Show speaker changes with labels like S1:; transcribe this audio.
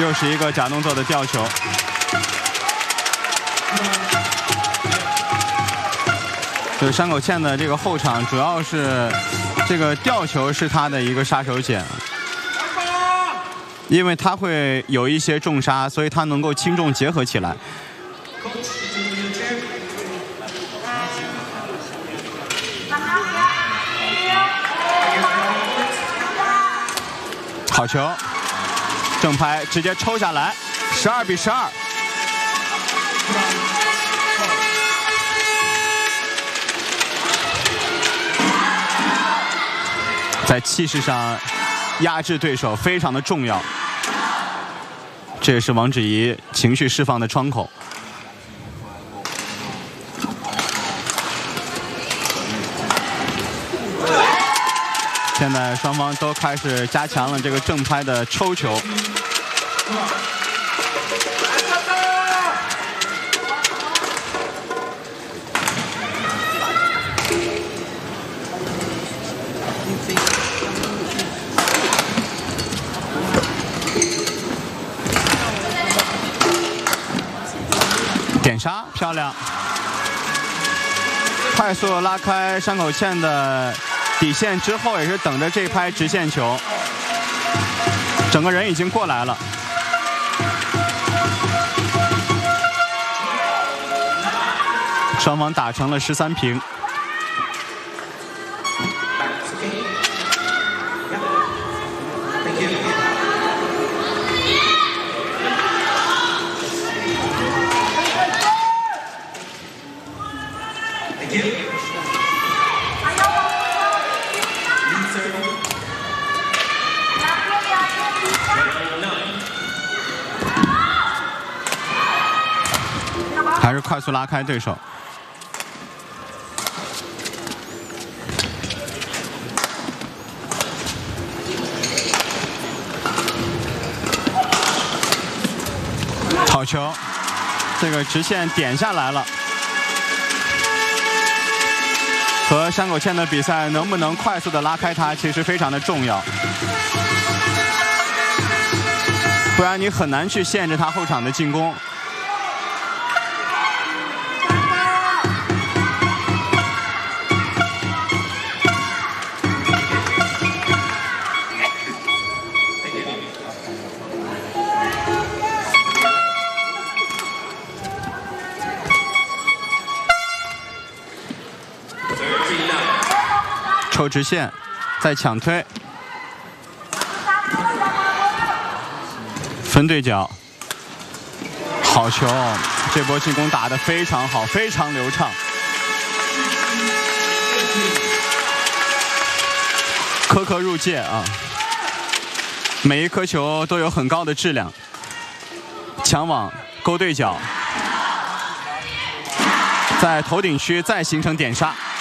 S1: 又是一个假动作的吊球。就是山口茜的这个后场，主要是这个吊球是他的一个杀手锏，因为他会有一些重杀，所以他能够轻重结合起来。好球，正拍直接抽下来，12比12。在气势上压制对手非常的重要，这也是王芷怡情绪释放的窗口。现在双方都开始加强了这个正拍的抽球。点杀漂亮，快速拉开山口茜的底线之后，也是等着这拍直线球，整个人已经过来了。双方打成了13平。还是快速拉开对手。好球，这个直线点下来了。和山口茜的比赛能不能快速的拉开它，其实非常的重要，不然你很难去限制他后场的进攻。抽直线，再抢推，分对角，好球！这波进攻打得非常好，非常流畅。颗颗入界啊！每一颗球都有很高的质量。抢网勾对角，在头顶区再形成点杀。